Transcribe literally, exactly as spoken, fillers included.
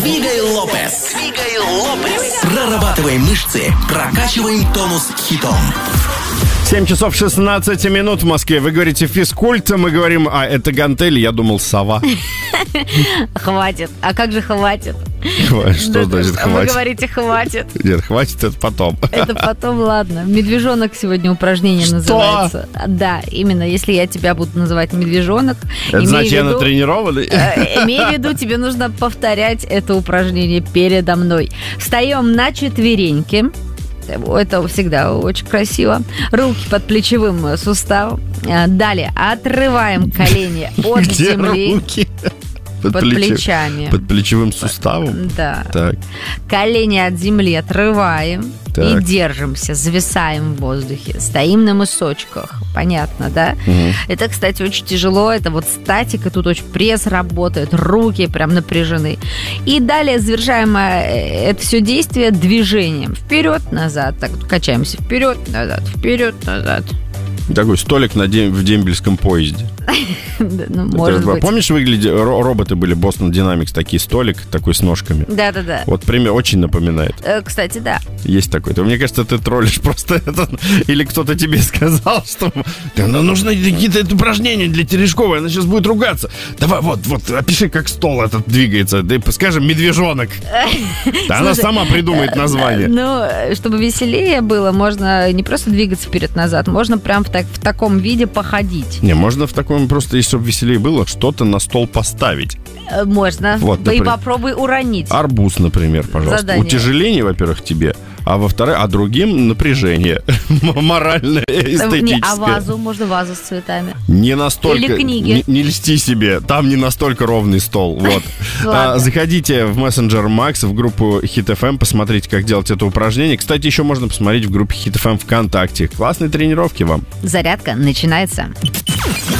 Двигай Лопес. Двигай Лопес. Прорабатываем мышцы, прокачиваем тонус хитом. семь часов шестнадцать минут в Москве. Вы говорите физкульт, мы говорим, а это гантели, я думал, сова. Хватит. А как же хватит? Что значит хватит? Вы говорите хватит. Нет, хватит, это потом. Это потом, ладно. Медвежонок сегодня упражнение Что? называется. Да, именно. Если я тебя буду называть медвежонок, это значит, я натренированный? Имей в виду, тебе нужно повторять это упражнение передо мной. Встаем на четвереньки. Это всегда очень красиво. Руки под плечевым суставом. Далее отрываем колени от Где земли. Руки? Под, под плеч... плечами. Под плечевым суставом? Да. Так. Колени от земли отрываем. Так. И держимся, зависаем в воздухе. Стоим на мысочках. Понятно, да? Угу. Это, кстати, очень тяжело. Это вот статика. Тут очень пресс работает. Руки прям напряжены. И далее завершаем это все действие движением. Вперед-назад. Так, качаемся. Вперед-назад. Вперед-назад. Такой столик на дем... в дембельском поезде. Ну, может это, быть. Помнишь, выглядели роботы были Boston Dynamics, такие столик такой с ножками? Да-да-да. Вот пример очень напоминает. Э, кстати, да. Есть такой. То, мне кажется, ты троллишь просто это. Или кто-то тебе сказал, что да, ну, нужны какие-то упражнения для Терешковой, она сейчас будет ругаться. Давай, вот, вот, опиши, как стол этот двигается. Да, скажем, медвежонок. Да, она сама придумает название. Ну, чтобы веселее было, можно не просто двигаться вперед-назад, можно прям в, так, в таком виде походить. Не, можно в таком просто, чтобы веселее было, что-то на стол поставить. Можно. Вот, и попробуй уронить. Арбуз, например, пожалуйста. Задание. Утяжеление, во-первых, тебе, а во-вторых, а другим напряжение. Моральное, эстетическое. Не, а вазу? Можно вазу с цветами. Не настолько. Или книги. Не, не льсти себе. Там не настолько ровный стол. Вот. а, заходите в мессенджер Макс, в группу Hit эф эм, посмотрите, как делать это упражнение. Кстати, еще можно посмотреть в группе Hit эф эм ВКонтакте. Классной тренировки вам. Зарядка начинается.